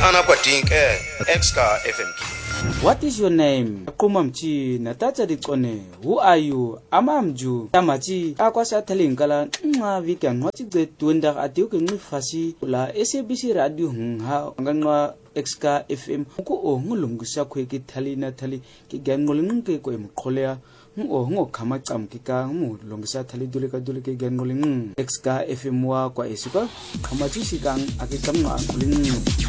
Ana Kwadinke, Exka FMK. What is your name? Kumamchi natata dikone. Who are you? Amamju. Tamachi akwasa telingala nxa weekend wati de tuenda atiuke ngifasi la SABC radio ha nganwa Exka FM ku o ngulungisa kweki thalina thali ki gangolenge ko emqolea ngo ngokhama camkika mu longisa thali duleka duleke gangoleng Exka FM wa kwa esika khamachi sikang akicamwa angoleng